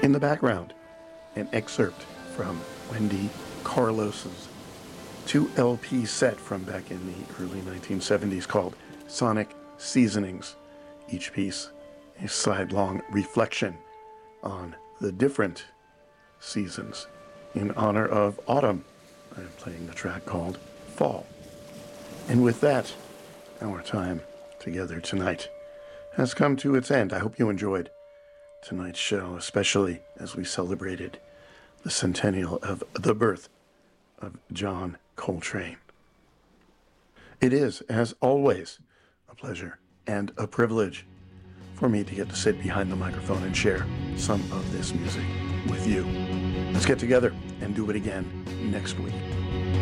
In the background, an excerpt from Wendy Carlos's 2 LP set from back in the early 1970s called Sonic Seasonings. Each piece a sidelong reflection on the different seasons. In honor of autumn, I'm playing the track called Fall. And with that, our time together tonight has come to its end. I hope you enjoyed tonight's show, especially as we celebrated the centennial of the birth of John Coltrane. It is, as always, a pleasure and a privilege for me to get to sit behind the microphone and share some of this music with you. Let's get together and do it again next week.